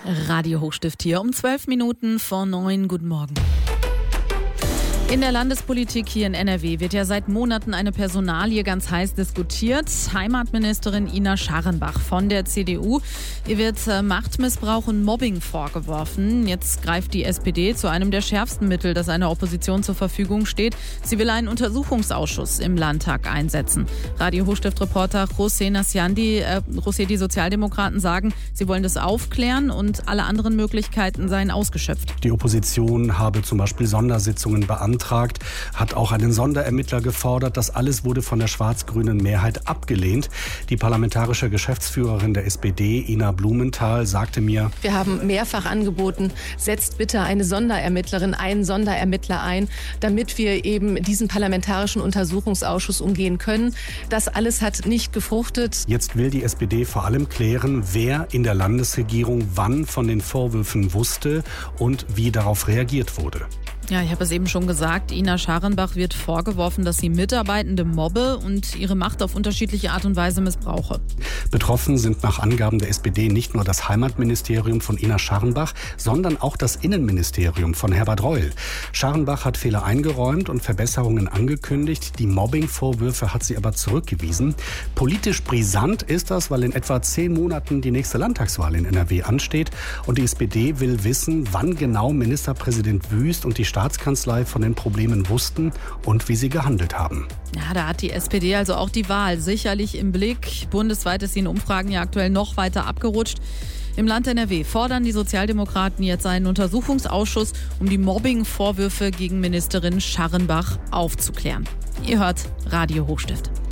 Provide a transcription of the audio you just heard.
Radio Hochstift hier um 12 Minuten vor 9. Guten Morgen. In der Landespolitik hier in NRW wird ja seit Monaten eine Personalie ganz heiß diskutiert. Heimatministerin Ina Scharrenbach von der CDU. Ihr wird Machtmissbrauch und Mobbing vorgeworfen. Jetzt greift die SPD zu einem der schärfsten Mittel, das einer Opposition zur Verfügung steht. Sie will einen Untersuchungsausschuss im Landtag einsetzen. Radio Hochstift-Reporter José Nasciandi, die Sozialdemokraten sagen, sie wollen das aufklären und alle anderen Möglichkeiten seien ausgeschöpft. Die Opposition habe zum Beispiel Sondersitzungen beantragt, hat auch einen Sonderermittler gefordert. Das alles wurde von der schwarz-grünen Mehrheit abgelehnt. Die parlamentarische Geschäftsführerin der SPD, Ina Blumenthal, sagte mir: Wir haben mehrfach angeboten, setzt bitte eine Sonderermittlerin, einen Sonderermittler ein, damit wir eben diesen parlamentarischen Untersuchungsausschuss umgehen können. Das alles hat nicht gefruchtet. Jetzt will die SPD vor allem klären, wer in der Landesregierung wann von den Vorwürfen wusste und wie darauf reagiert wurde. Ja, ich habe es eben schon gesagt, Ina Scharrenbach wird vorgeworfen, dass sie Mitarbeitende mobbe und ihre Macht auf unterschiedliche Art und Weise missbrauche. Betroffen sind nach Angaben der SPD nicht nur das Heimatministerium von Ina Scharrenbach, sondern auch das Innenministerium von Herbert Reul. Scharrenbach hat Fehler eingeräumt und Verbesserungen angekündigt. Die Mobbing-Vorwürfe hat sie aber zurückgewiesen. Politisch brisant ist das, weil in etwa 10 Monaten die nächste Landtagswahl in NRW ansteht. Und die SPD will wissen, wann genau Ministerpräsident Wüst und die Staatskanzlei von den Problemen wussten und wie sie gehandelt haben. Ja, da hat die SPD also auch die Wahl sicherlich im Blick. Bundesweit ist sie in Umfragen ja aktuell noch weiter abgerutscht. Im Land NRW fordern die Sozialdemokraten jetzt einen Untersuchungsausschuss, um die Mobbing-Vorwürfe gegen Ministerin Scharrenbach aufzuklären. Ihr hört Radio Hochstift.